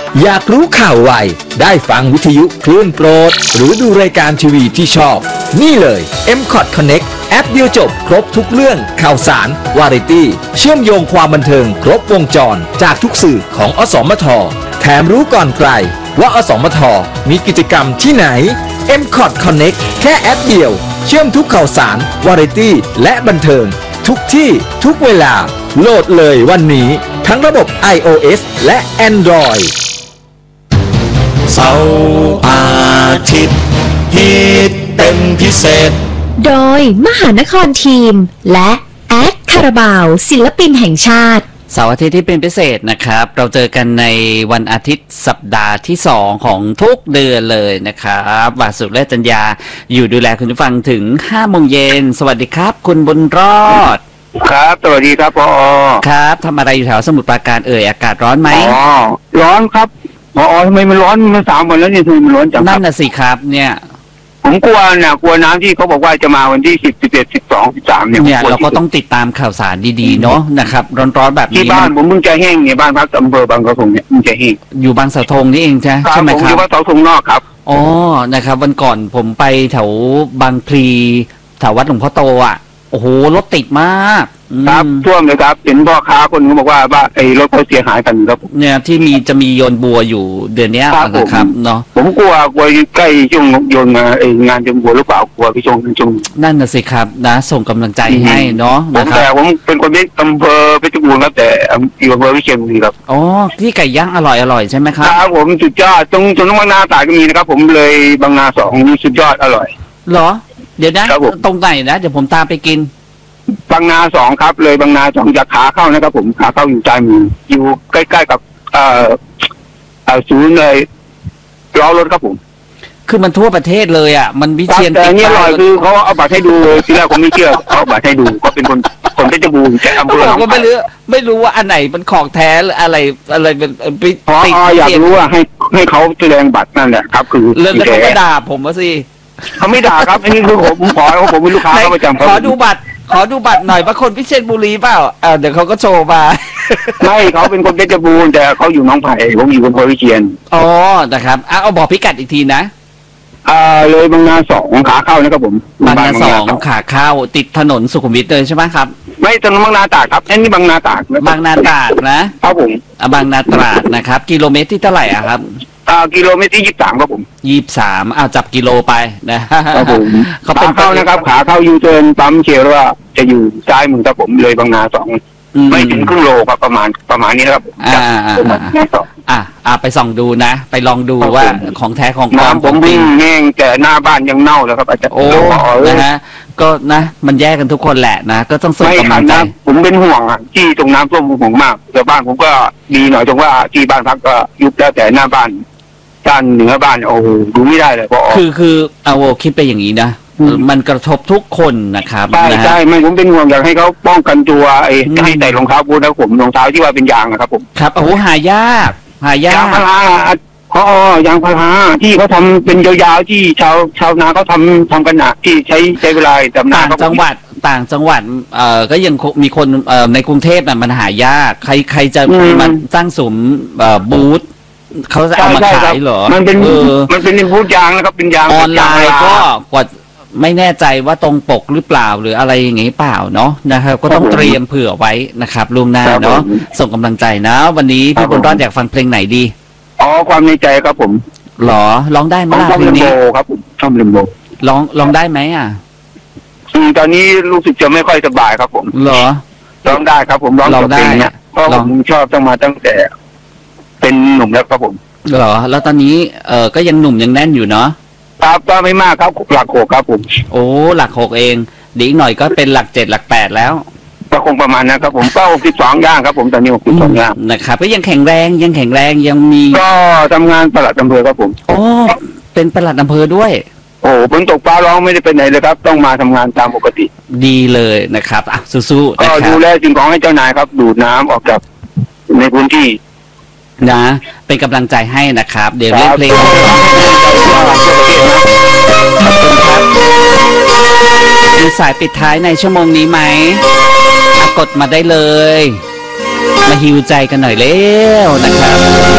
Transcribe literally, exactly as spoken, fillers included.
อยากรู้ข่าวไวได้ฟังวิทยุคลื่นโปรดหรือดูรายการทีวีที่ชอบนี่เลย เอ็ม คอท Connect แอปเดียวจบครบทุกเรื่องข่าวสารวาไรตี้เชื่อมโยงความบันเทิงครบวงจรจากทุกสื่อของอสมทแถมรู้ก่อนใครว่าอสมทมีกิจกรรมที่ไหน เอ็ม คอท Connect แค่แอปเดียวเชื่อมทุกข่าวสารวาไรตี้และบันเทิงทุกที่ทุกเวลาโหลดเลยวันนี้ทั้งระบบ ไอ โอ เอส และ Android เสาร์อาทิตย์ฮิตเป็นพิเศษโดยมหานครทีมและแอดคาราบาวศิลปินแห่งชาติเสาร์อาทิตย์ที่เป็นพิเศษนะครับเราเจอกันในวันอาทิตย์สัปดาห์ที่สองของทุกเดือนเลยนะครับวาสุและจัญญาอยู่ดูแลคุณผู้ฟังถึงห้าโมงเย็นสวัสดีครับคุณบุญรอดครับสวัสดีครับพอครับทำอะไรอยู่แถวสมุทรปราการเอ่ยอากาศร้อนไหมอ๋อร้อนครับพอทำไมมันร้อนมันสามวันแล้วเนี่ยทำไมมันร้อนจังนั่นน่ะสิครับเนี่ยผมกลัวนะกลัวน้ำที่เขาบอกว่าจะมาวันที่สิบสิบเอ็ดสิบสองสิบสามเนี่ยเนี่ยเราก็ต้องติดตามข่าวสารดีๆเนาะนะครับร้อนๆแบบนี้ที่บ้านผมเพิ่งจะแห้งเนี่ยบ้านพักอำเภอบางกระทงเนี่ยเพิ่งจะแห้งอยู่บางเสาธงนี่เองใช่ใช่ไหมครับผมอยู่บางเสาธงนอกครับอ๋อนะครับวันก่อนผมไปแถวบางพลีแถววัดหลวงพ่อโตอ่ะโอ้โหรถติดมากครับท่วมเลยครับเห็นพ่อค้าคนเขาบอกว่าว่าไอ้รถเขาเสียหายกันครับเนี่ยที่มีจะมีโยนบัวอยู่เดือนนี้นะครับเนาะผมกลัวกลัวใกล้ช่วงโยนมาไอ้งานโยนบัวหรือเปล่ากลัวพี่ชงพี่ชงนั่นน่ะสิครับนะส่งกำลังใจให้เนาะผมแต่ผมเป็นคนที่อำเภอเพชรบูรณ์ครับแต่อยู่อำเภอวิเชียรบุรีครับอ๋อที่ไก่ย่างอร่อยอร่อยใช่ไหมครับครับผมสุดยอดตรงตรงบางนาตราดก็มีนะครับผมเลยบางนาสองนี่สุดยอดอร่อยเหรอเดี๋ยวนะตรงไหนนะเดี๋ยวผมตามไปกินบางนาสองครับเลยบางนาสองจากขาเข้านะครับผมขาเข้าอยู่ใจมืออยู่ใกล้ๆกับเอ่อเอ่อศูนย์เลยล้อรถครับผมคือมันทั่วประเทศเลยอ่ะมันวิเชียรแต่เนี่ยอร่อยคือเขาเอาบัตรให้ดูทีแรกผมไม่เชื่อเขาบัตรให้ดูก็เป็นคนคนเพชรบูรณ์แต่อำเภอผมก็ไม่รู้ไม่รู้ว่าอันไหนเป็นของแท้หรืออะไรอะไรเป็นปิดอ๋ออยากรู้ว่าให้ให้เขาแสดงบัตรนั่นแหละครับคือแล้วเขาก็ด่าผมว่าสิเขาไม่ด่าครับอันนี้คือผมขอผมเป็นลูกค้าเขาประจำขอดูบัตรขอดูบัตรหน่อยว่าคนพิเศษบุรีเปล่าเออเดี๋ยวเขาก็โชว์มาไม่เขาเป็นคนเพชรบูรณ์แต่เขาอยู่น้องไผ่ผมอยู่อำเภอวิเชียรอ๋อนะครับเอาบอกพิกัดอีกทีนะอ่าเลยบางนาสองขาเข้านะครับผมบางนาสองขาเข้าติดถนนสุขุมวิทเลยใช่ไหมครับไม่ถนนบางนาตราดครับอันนี้บางนาตราดบางนาตราดนะครับผมบางนาตราดนะครับกิโลเมตรที่เท่าไหร่อ่ะครับอ่ากิโลเมตรที่ยี่สิบสามครับผมยี่สิบสามเอาจับกิโลไปนะครับผมเขาเป็นเข้านะครับขาเข้ายูเทิร์นปั๊มเชียร์ว่าจะอยู่ซ้ายมือครับผมเลยบางนาสองไม่ถึงครึ่งโลครับประมาณประมาณนี้นะครับอ่าอ่าอ่าอ่าไปส่องดูนะไปลองดูว่าของแท้ของปลอมผมวิ่งแห้งแต่หน้าบ้านยังเน่าแล้วครับอาจารย์โอ้นะฮะก็นะมันแยกกันทุกคนแหละนะก็ต้องส่งกำลังใจผมเป็นห่วงอ่ะที่ตรงน้ำท่วมผมมากแต่บ้านผมก็ดีหน่อยตรงว่าที่บ้านพักก็ยุบแล้วแต่หน้าบ้านด้านเหนือบ้านโอ้โหดูไม่ได้เลยพอคือคือเอาคิดไปอย่างนี้นะมันกระทบทุกคนนะครับใช่ใช่ไม่ผมเป็นห่วงอยากให้เขาป้องกันตัวไอ้ให้ใส่รองเท้าบูทแล้วผมรองเท้าที่ว่าเป็นยางนะครับผมครับโอ้หายากหายากยางพาราพอยางพาราที่เขาทำเป็นยาวๆที่ชาวชาวนาเขาทำทำกันหนักที่ใช้ใช้เวลาดำนาต่างจังหวัดต่างจังหวัดเอ่อก็ยังมีคนเอ่อในกรุงเทพน่ะมันหายากใครใครจะมันสร้างสมเอ่อบูธเขาจะเอามาขายเหรอมันเป็นมันเป็นบูธยางนะครับเป็นยางออนไลน์ก็กว่าไม่แน่ใจว่าตรงปกหรือเปล่าหรืออะไรอย่างงี้เปล่าเนาะนะครับก็ต้องเตรียมเผื่อไว้นะครับล่วงหน้าเนาะส่งกำลังใจนะวันนี้พี่บุญรอดอยากฟังเพลงไหนดีอ๋อความในใจครับผมหรอร้องได้ไหมล่ะเพลงนี้ครับผมชอบเลมโบร้องร้องได้ไหมอ่ะตอนนี้รู้สึกจะไม่ค่อยสบายครับผมหรอร้องได้ครับผมร้องได้เนี่ยเพราะผมชอบตั้งมาตั้งแต่เป็นหนุ่มแล้วครับผมหรอแล้วตอนนี้เออก็ยังหนุ่มยังแน่นอยู่เนาะครับก็ไม่มากครับหลักหกครับผมโอ้หลักหกเองดีอีกหน่อยก็เป็นหลักเจ็ดหลักแปดแล้วก็คงประมาณนะครับผมก็หกสิบสองย่างครับผมตอนนี้หกสิบสองย่างนะครับก็ยังแข็งแรงยังแข็งแรงยังมีก็ทำงานปลัดอำเภอครับผมโอ้เป็นปลัดอำเภอด้วยโอ้ฝนตกฟ้าร้องไม่ได้ไปไหนเลยครับต้องมาทำงานตามปกติดีเลยนะครับอ่ะสู้ๆก็ดูแลสิ่งของให้เจ้านายครับดูดน้ำออกจากในพื้นที่นะเป็นกำลังใจให้นะครับเดี๋ยวเล่นเพลงขอบคุณครับมีสายปิดท้ายในชั่วโมงนี้ไหมกดมาได้เลยมาฮิวใจกันหน่อยเร็วนะครับ